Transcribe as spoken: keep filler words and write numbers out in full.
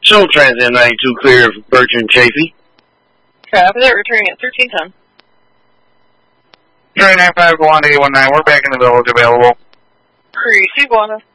Show Trans M ninety-two clear for Bertrand Chafee. Copy that, returning at thirteen ten. three nine five one eight one nine, we're back in the village available. Receive one.